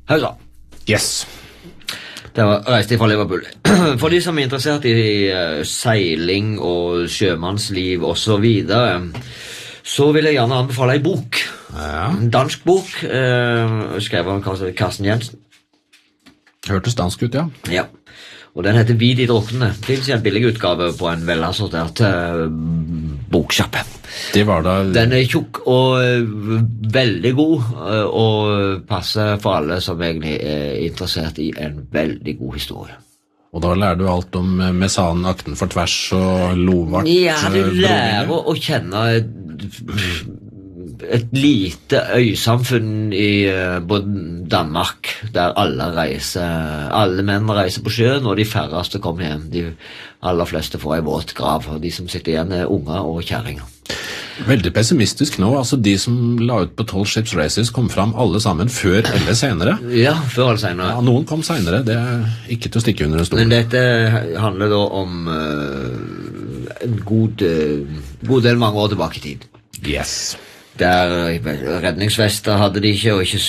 Hei da. Yes. Det reiste jeg fra Liverpool. For de som er interessert i seiling og sjømannsliv og så videre, så vil jeg gjerne anbefale en bok. Ja. En dansk bok, skrevet av Carsten Jensen. Hørtes dansk ut, ja. Ja. Og den heter Vi de drukne. Det vil si en billig utgave på en velassortert boksjappe. Det var da... Den er tjukk og veldig god, og passer for alle som egentlig er interessert i en veldig god historie. Og da lærer du alt om Mesan, Akten for tvers og Lovart. Ja, du lærer å kjenne et lite øysamfunn i Danmark, der alle menn reiser på sjøen, og de færreste kommer hjem. De aller fleste får en våt grav, og de som sitter igjen er unger og kjæringer. Veldig pessimistisk nå, altså de som la ut på 12 Ships Races kom fram alle sammen før eller senere. Ja, før eller senere. Ja, noen kom senere, det er ikke til å stikke under en stol. Men dette handler da om en god del mange år tilbake i tid. Yes. Der redningsvester hadde de ikke, og ikke